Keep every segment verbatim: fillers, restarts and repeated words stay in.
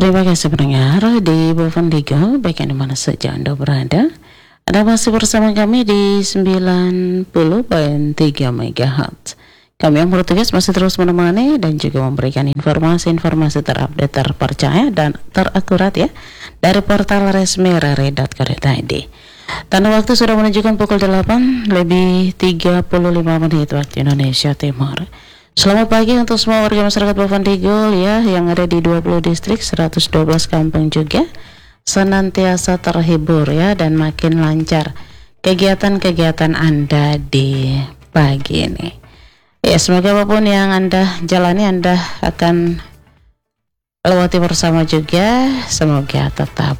Terima kasih pendengar di Bovendigo, baik yang dimana saja Anda berada. Anda masih bersama kami di sembilan puluh koma tiga megahertz. Kami yang bertugas masih terus menemani dan juga memberikan informasi-informasi terupdate, terpercaya dan terakurat ya dari portal resmi rari titik co titik id. Tanda waktu sudah menunjukkan pukul delapan lebih tiga puluh lima menit waktu Indonesia Timur. Selamat pagi untuk semua warga masyarakat Bovendigul ya yang ada di dua puluh distrik, seratus dua belas kampung juga. Senantiasa terhibur ya dan makin lancar kegiatan-kegiatan Anda di pagi ini. Ya, semoga apapun yang Anda jalani, Anda akan lewati bersama juga. Semoga tetap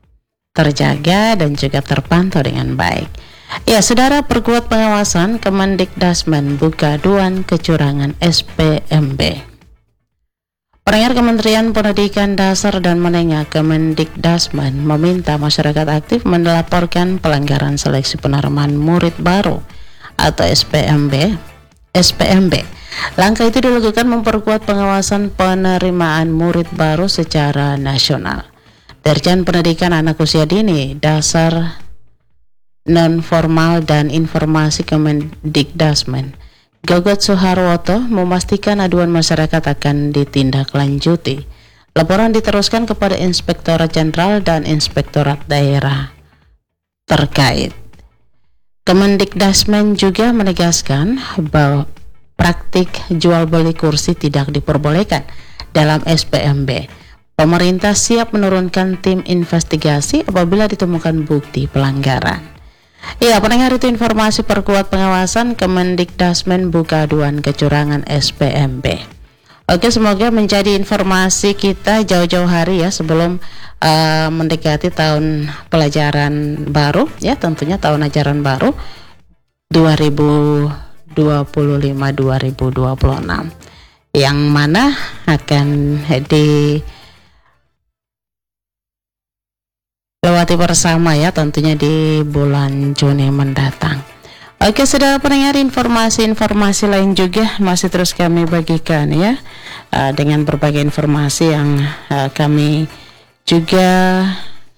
terjaga dan juga terpantau dengan baik. Ya, saudara, perkuat pengawasan, Kemendikdasmen buka aduan kecurangan S P M B. Pendengar, Kementerian Pendidikan Dasar dan Menengah Kemendikdasmen meminta masyarakat aktif melaporkan pelanggaran seleksi penerimaan murid baru atau S P M B. S P M B. Langkah itu dilakukan memperkuat pengawasan penerimaan murid baru secara nasional. Dirjen Pendidikan Anak Usia Dini, Dasar, Non-Formal dan Informasi Kemendikdasmen, Gagot Suharwoto, memastikan aduan masyarakat akan ditindaklanjuti. Laporan diteruskan kepada Inspektorat Jenderal dan Inspektorat Daerah terkait. Kemendikdasmen juga menegaskan bahwa praktik jual beli kursi tidak diperbolehkan dalam S P M B. Pemerintah siap menurunkan tim investigasi apabila ditemukan bukti pelanggaran. Ya, pendengar, itu informasi perkuat pengawasan Kemendikdasmen buka aduan kecurangan S P M B. Oke, semoga menjadi informasi kita jauh-jauh hari ya sebelum uh, mendekati tahun pelajaran baru ya, tentunya tahun ajaran baru dua ribu dua puluh lima dua ribu dua puluh enam yang mana akan di lewati bersama ya tentunya di bulan Juni mendatang. Oke, saudara pendengar, informasi-informasi lain juga masih terus kami bagikan ya uh, dengan berbagai informasi yang uh, kami juga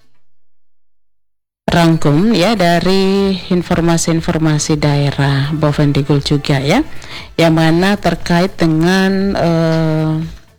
rangkum ya dari informasi-informasi daerah Bovendigul juga ya, yang mana terkait dengan uh,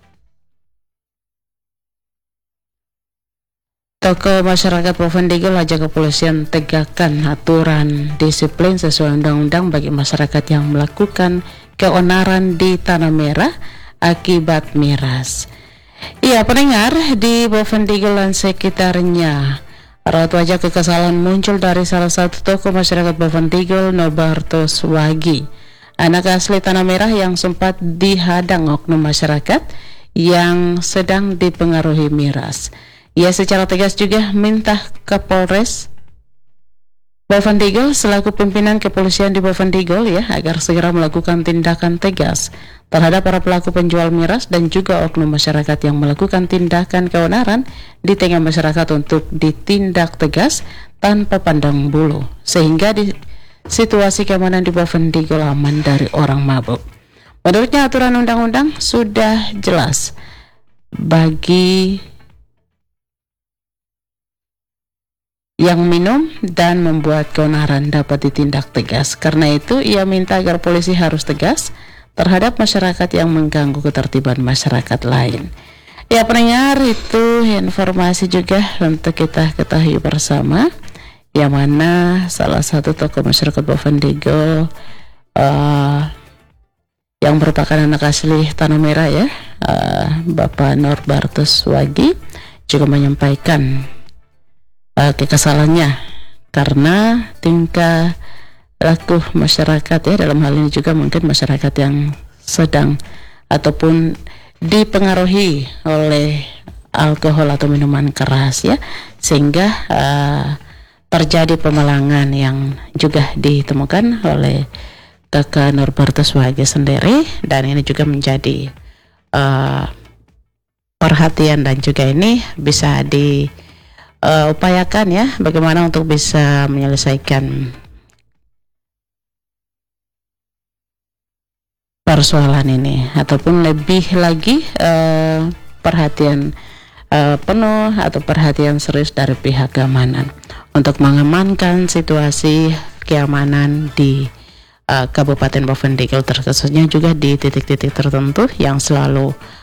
tokoh masyarakat Bovendigul ajak kepolisian tegakkan aturan disiplin sesuai undang-undang bagi masyarakat yang melakukan keonaran di Tanah Merah akibat miras. Iya, pendengar, di Bovendigul dan sekitarnya, raut wajah kekesalan muncul dari salah satu tokoh masyarakat Bovendigul, Nobartos Wagi, anak asli Tanah Merah yang sempat dihadang oknum masyarakat yang sedang dipengaruhi miras. Ia secara tegas juga minta Kapolres Bovendigul selaku pimpinan kepolisian di Bovendigul ya agar segera melakukan tindakan tegas terhadap para pelaku penjual miras dan juga oknum masyarakat yang melakukan tindakan keonaran di tengah masyarakat untuk ditindak tegas tanpa pandang bulu sehingga di situasi keamanan di Bovendigul aman dari orang mabuk. Menurutnya aturan undang-undang sudah jelas bagi yang minum dan membuat keonaran dapat ditindak tegas. Karena itu ia minta agar polisi harus tegas terhadap masyarakat yang mengganggu ketertiban masyarakat lain. Ya, pendengar, itu informasi juga untuk kita ketahui bersama, yang mana salah satu tokoh masyarakat Bovendigul uh, yang merupakan anak asli Tanah Merah ya, uh, Bapak Nobartos Wagi juga menyampaikan uh, kekesalannya karena tingkah laku masyarakat ya, dalam hal ini juga mungkin masyarakat yang sedang ataupun dipengaruhi oleh alkohol atau minuman keras ya, sehingga uh, terjadi pemalangan yang juga ditemukan oleh Kakak Nobartos Wagi sendiri, dan ini juga menjadi uh, perhatian dan juga ini bisa diupayakan uh, ya bagaimana untuk bisa menyelesaikan persoalan ini, ataupun lebih lagi uh, perhatian uh, penuh atau perhatian serius dari pihak keamanan untuk mengamankan situasi keamanan di uh, Kabupaten Bovendigul, terkhususnya juga di titik-titik tertentu yang selalu